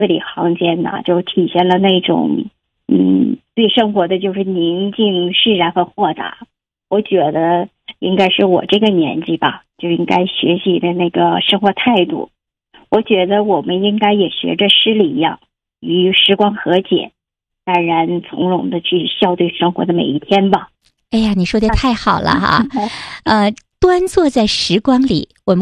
字里行间呢，就体现了那种对生活的就是宁静、释然和豁达。我觉得应该是我这个年纪吧，就应该学习的那个生活态度。我觉得我们应该也学着诗里一样，与时光和解，淡然从容的去笑对生活的每一天吧。 哎呀，你说的太好了哈！端坐在时光里，我们